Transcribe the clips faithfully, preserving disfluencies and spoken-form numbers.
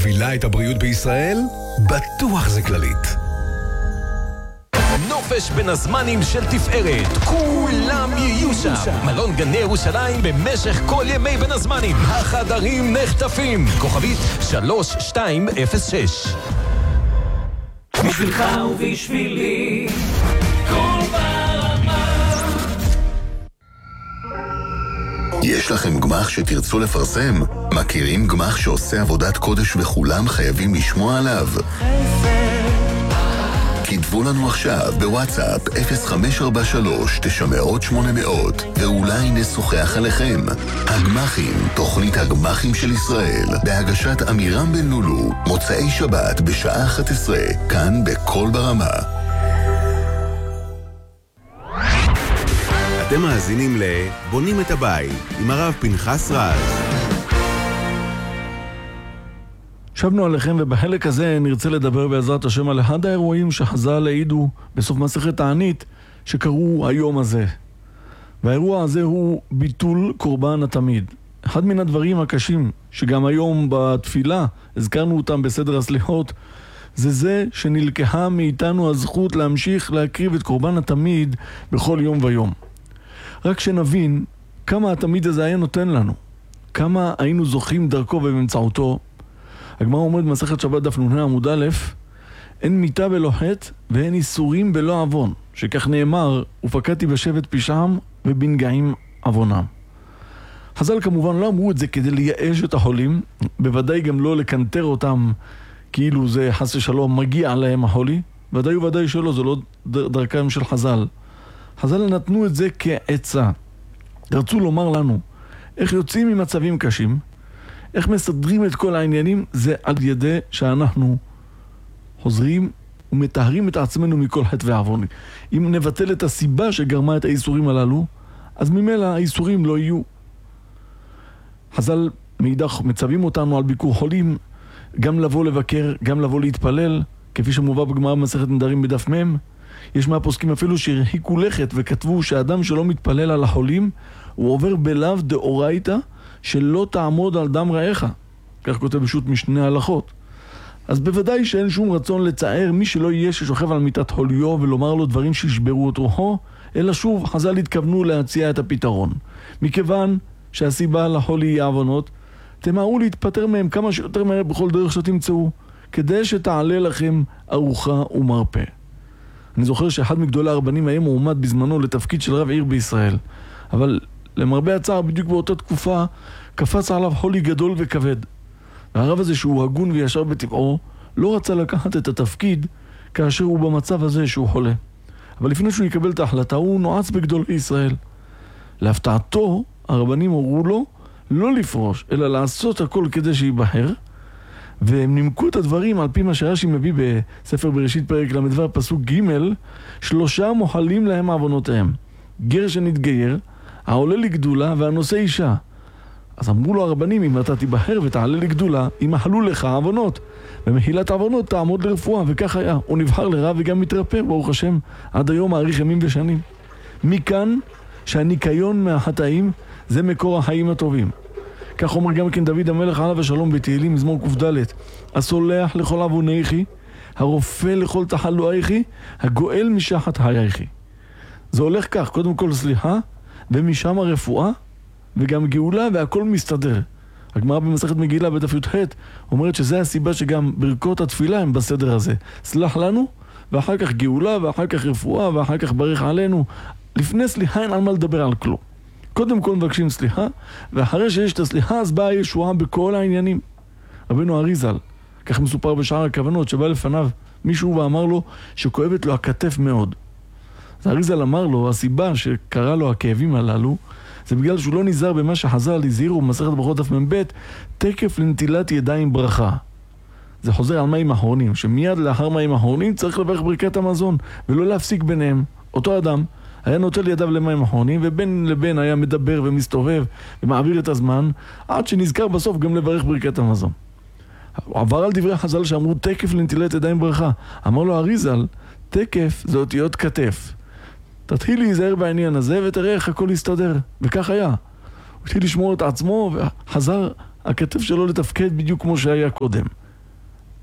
מובילה את הבריאות בישראל? בטוח זה כללית. נופש בין הזמנים של תפארת, כולם יהיו שם. מלון גני ירושלים במשך כל ימי בין הזמנים. החדרים נחטפים. כוכבית שלוש שתיים אפס שש. בשבילך ובשבילי כל ברמה. יש לכם גמח שתרצו לפרסם? מכירים גמח שעושה עבודת קודש וכולם חייבים לשמוע עליו? כתבו לנו עכשיו בוואטסאפ אפס חמש ארבע שלוש תשע מאות שמונה מאות ואולי נשוחח עליכם. הגמחים, תוכנית הגמחים של ישראל, בהגשת אמירם בן לולו, מוצאי שבת בשעה אחת עשרה, כאן בכל ברמה. אתם מאזינים לבונים את הבית עם הרב פנחס רז. שבנו עליכם, ובחלק הזה נרצה לדבר בעזרת השם על אחד האירועים שחז"ל העידו בסוף מסכת תענית שקראו היום הזה. והאירוע הזה הוא ביטול קורבן התמיד. אחד מן הדברים הקשים שגם היום בתפילה הזכרנו אותם בסדר הסליחות, זה זה שנלקחה מאיתנו הזכות להמשיך להקריב את קורבן התמיד בכל יום ויום. רק שנבין כמה התמיד הזה היה נותן לנו, כמה היינו זוכים דרכו ובאמצעותו. הגמרא אומרת במסכת שבת דף נ"ה עמוד א', אין מיתה בלא חטא ואין איסורים בלא עוון, שכך נאמר, ופקדתי בשבט פשעם ובנגעים עוונם. חז"ל כמובן לא אמרו את זה כדי לייאש את החולים, בוודאי גם לא לקנטר אותם כאילו זה חס ושלום מגיע להם החולי, ודאי וודאי שלא, זה לא דרכם של חז"ל. חז"ל נתנו את זה כעצה, רצו לומר לנו איך יוצאים ממצבים קשים, איך מסדרים את כל העניינים, זה על ידי שאנחנו חוזרים ומטהרים את עצמנו מכל חטא ועוון. אם נבטל את הסיבה שגרמה את האיסורים הללו, אז ממילא האיסורים לא יהיו. חז"ל מאידך מצווים אותנו על ביקור חולים, גם לבוא לבקר, גם לבוא להתפלל, כפי שמובא בגמרא במסכת נדרים בדף מ'. יש מהפוסקים אפילו שהרחיקו לכת וכתבו שאדם שלא מתפלל על החולים, הוא עובר בלאו דאורייתא, שלא תעמוד על דם רעך. כך כותב בשו"ת משנה הלכות. אז בוודאי שאין שום רצון לצער מי שלא יהיה ששוכב על מיטת חוליו ולומר לו דברים שישברו את רוחו, אלא שוב חז"ל התכוונו להציע את הפתרון. מכיוון שהסיבה לחולי היא עוונות, תמהרו להתפטר מהם כמה שיותר מהר בכל דרך שתמצאו, כדי שתעלה לכם ארוחה ומרפא. אני זוכר שאחד מגדולי הרבנים היה מועמד בזמנו לתפקיד של רב עיר בישראל, אבל למרבה הצער בדיוק באותה תקופה קפץ עליו חולי גדול וכבד. והרב הזה שהוא הגון וישר בטבעו לא רצה לקחת את התפקיד כאשר הוא במצב הזה שהוא חולה. אבל לפני שהוא יקבל את ההחלטה הוא נועץ בגדול ישראל. להפתעתו הרבנים הורו לו לא לפרוש אלא לעשות הכל כדי שיבחר, והם נימקו את הדברים על פי מה שרש"י מביא בספר בראשית פרק למדבר פסוק ג', שלושה מוחלים להם עוונותיהם, גר שנתגייר, העולה לגדולה והנושא אישה. אז אמרו לו הרבנים, אם אתה תיבחר ותעלה לגדולה, ימחלו לך עוונות, ומחילת עוונות תעמוד לרפואה. וכך היה, הוא נבחר לרב וגם מתרפא, ברוך השם, עד היום מאריך ימים ושנים. מכאן שהניקיון מהחטאים זה מקור החיים הטובים. כך אומר גם כן דוד המלך עליו השלום בתהילים מזמור ק"ד, הסולח לכל עוונייכי, הרופא לכל תחלואייכי, הגואל משחת חייכי. זה הולך כך, קודם כל סליחה, ומשם הרפואה, וגם גאולה, והכל מסתדר. הגמרא במסכת מגילה בדף י"ח אומרת שזה הסיבה שגם ברכות התפילה הם בסדר הזה. סלח לנו, ואחר כך גאולה, ואחר כך רפואה, ואחר כך ברך עלינו. לפני סליחה אין על מה לדבר על כלום. קודם כל מבקשים סליחה, ואחרי שיש את הסליחה אז באה הישועה בכל העניינים. רבנו אריזל, כך מסופר בשער הכוונות, שבא לפניו מישהו ואמר לו שכואבת לו הכתף מאוד. אז אריזל אמר לו, הסיבה שקרה לו הכאבים הללו, זה בגלל שהוא לא נזהר במה שחז"ל הזהירו במסכת ברכות דף מ"ב, תקף לנטילת ידיים ברכה. זה חוזר על מים אחרונים, שמיד לאחר מים אחרונים צריך לברך ברכת המזון, ולא להפסיק ביניהם. אותו אדם היה נוטל ידיו למים אחרונים, ובין לבין היה מדבר ומסתובב ומעביר את הזמן, עד שנזכר בסוף גם לברך ברכת המזון. הוא עבר על דברי חז"ל שאמרו תקף לנטילת ידיים ברכה. אמר לו אריזל, תקף זה אותיות כתף. תתחיל להיזהר בעניין הזה ותראה איך הכל יסתדר. וכך היה. הוא התחיל לשמור את עצמו וחזר הכתף שלו לתפקד בדיוק כמו שהיה קודם.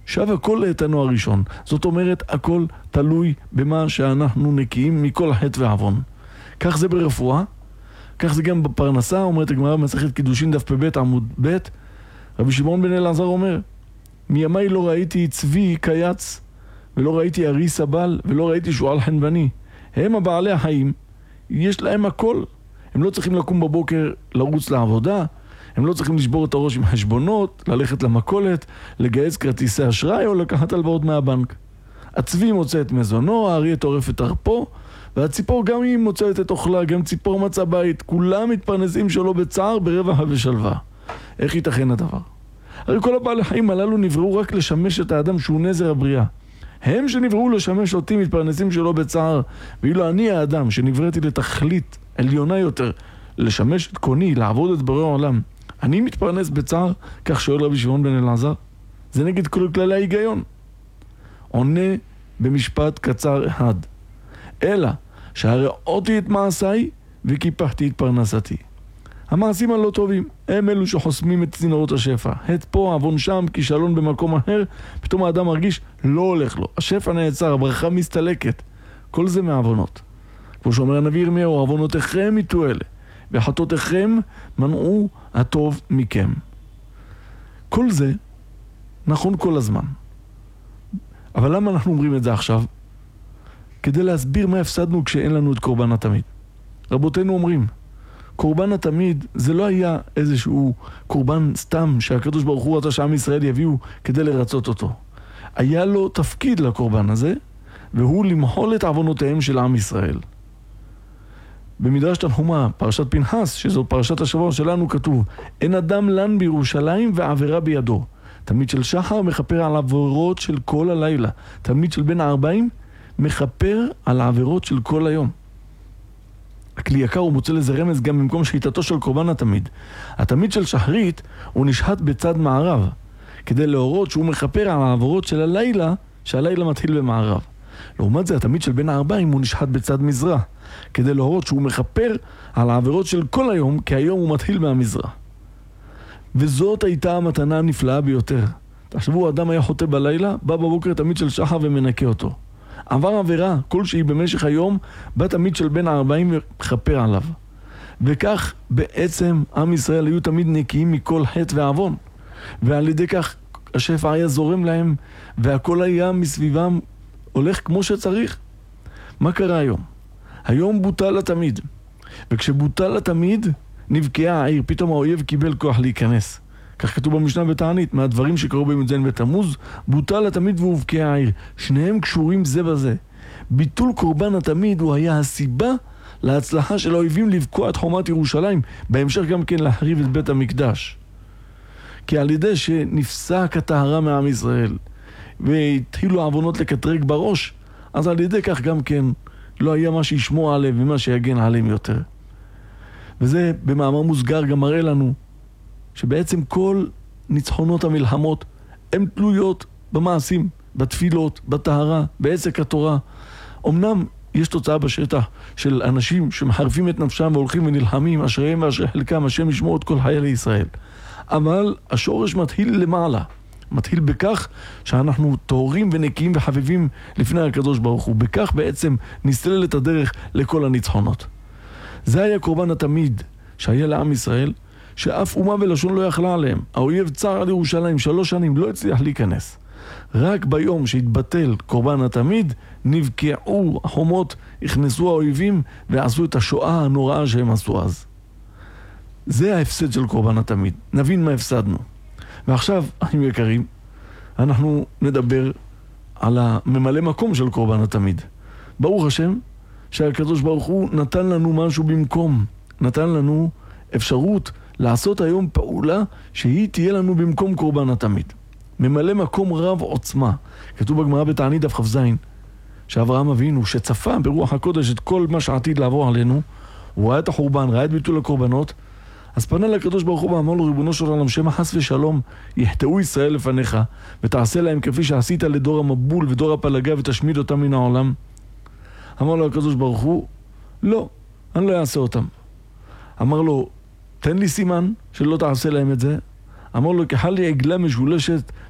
שב הכל לאיתנו הראשון. זאת אומרת, הכל תלוי במה שאנחנו נקיים מכל חטא ועוון. כך זה ברפואה, כך זה גם בפרנסה, אומרת הגמרא במסכת קידושין דף פ"ב עמוד ב', רבי שמעון בן אלעזר אומר, מימי לא ראיתי צבי קייץ, ולא ראיתי ארי סבל, ולא ראיתי שועל חנווני. הם הבעלי החיים, יש להם הכל. הם לא צריכים לקום בבוקר לרוץ לעבודה, הם לא צריכים לשבור את הראש עם חשבונות, ללכת למכולת, לגייס כרטיסי אשראי או לקחת הלוואות מהבנק. הצבי מוצא את מזונו, האריה טורף את הרפו, והציפור גם היא מוצאת את אוכלה, גם ציפור מצא בית. כולם מתפרנסים שלו בצער, ברווחה ושלווה. איך ייתכן הדבר? הרי כל הבעלי חיים הללו נבראו רק לשמש את האדם שהוא נזר הבריאה. הם שנבראו לשמש אותי מתפרנסים שלו בצער, ואילו אני האדם שנבראתי לתכלית עליונה יותר, לשמש את קוני, לעבוד את בורא העולם, אני מתפרנס בצער, כך שואל רבי שמעון בן אלעזר. זה נגד כל כללי ההיגיון. עונה במשפט קצר אחד, אלא שהראותי את מעשיי וקיפחתי את פרנסתי. המעשים הלא טובים הם אלו שחוסמים את צינורות השפע. את פה, עוון שם, כישלון במקום אחר, פתאום האדם מרגיש לא הולך לו, השפע נעצר, הברכה מסתלקת. כל זה מעוונות. כמו שאומר הנביא ירמיהו, עוונותיכם יטו אלה וחטאותיכם מנעו הטוב מכם. כל זה נכון כל הזמן. אבל למה אנחנו אומרים את זה עכשיו? כדי להסביר מה הפסדנו כשאין לנו את קורבן התמיד. רבותינו אומרים, קורבן התמיד זה לא היה איזשהו קורבן סתם שהקדוש ברוך הוא רצה שעם ישראל יביאו כדי לרצות אותו. היה לו תפקיד לקורבן הזה, והוא למחול את עוונותיהם של עם ישראל. במדרש תנחומא, פרשת פנחס, שזו פרשת השבוע שלנו, כתוב, אין אדם לן בירושלים ועבירה בידו. תמיד של שחר מחפר על עבירות של כל הלילה. תמיד של בין הארבעים מחפר על העבירות של כל היום. הכלי יקר הוא מוצא לזה רמז גם במקום שיטתו של קורבן התמיד. התמיד של שחרית הוא נשחט בצד מערב, כדי להורות שהוא מחפר על העבירות של הלילה, שהלילה מתחיל במערב. לעומת זה, התמיד של בין הארבעים הוא נשחט בצד מזרח, כדי להורות שהוא מחפר על העבירות של כל היום, כי היום הוא מתחיל מהמזרח. וזאת הייתה המתנה הנפלאה ביותר. תחשבו, האדם היה חוטא בלילה, בא בבוקר תמיד של שחר ומנקה אותו. עבר עבירה כלשהי במשך היום, בא תמיד של בין הארבעים וחפר עליו. וכך בעצם עם ישראל היו תמיד נקיים מכל חטא ועוון. ועל ידי כך השפע היה זורם להם, והכל היה מסביבם הולך כמו שצריך. מה קרה היום? היום בוטל התמיד. וכשבוטל התמיד, נבקעה העיר. פתאום האויב קיבל כוח להיכנס. כך כתוב במשנה בתענית, מהדברים שקראו בי"ז בתמוז, בוטל התמיד והובקעה העיר. שניהם קשורים זה בזה. ביטול קורבן התמיד הוא היה הסיבה להצלחה של האויבים לבקוע את חומת ירושלים, בהמשך גם כן להחריב את בית המקדש. כי על ידי שנפסק הטהרה מעם ישראל, והתחילו העוונות לקטרג בראש, אז על ידי כך גם כן לא היה מה שישמוע עליהם ומה שיגן עליהם יותר. וזה במאמר מוסגר גם מראה לנו שבעצם כל ניצחונות המלחמות הן תלויות במעשים, בתפילות, בטהרה, בעסק התורה. אמנם יש תוצאה בשטח של אנשים שמחרפים את נפשם והולכים ונלחמים, אשריהם ואשרי חלקם, השם ישמור את כל חיילי ישראל. אבל השורש מתחיל למעלה. מתחיל בכך שאנחנו טהורים ונקיים וחביבים לפני הקדוש ברוך הוא. בכך בעצם נסתלל את הדרך לכל הניצחונות. זה היה קורבן התמיד שהיה לעם ישראל, שאף אומה ולשון לא יכלה עליהם. האויב צר על ירושלים שלוש שנים, לא הצליח להיכנס. רק ביום שהתבטל קורבן התמיד, נבקעו החומות, הכנסו האויבים ועשו את השואה הנוראה שהם עשו אז. זה ההפסד של קורבן התמיד. נבין מה הפסדנו. ועכשיו, אחים יקרים, אנחנו נדבר על הממלא מקום של קורבן התמיד. ברוך השם שהקדוש ברוך הוא נתן לנו משהו במקום. נתן לנו אפשרות לעשות היום פעולה שהיא תהיה לנו במקום קורבן התמיד. ממלא מקום רב עוצמה. כתוב בגמרא בתענית דף כ"ז, שאברהם אבינו שצפה ברוח הקודש את כל מה שעתיד לעבור עלינו, הוא ראה את החורבן, ראה את ביטול הקורבנות, אז פנה לקדוש ברוך הוא ואמר לו, ריבונו של עולם, שמא חס ושלום יחטאו ישראל לפניך ותעשה להם כפי שעשית לדור המבול ודור הפלגה ותשמיד אותם מן העולם. אמר לו הקדוש ברוך הוא, לא, אני לא אעשה אותם. אמר לו, תן לי סימן שלא תעשה להם את זה. אמר לו, כחל לי עגלה משולשת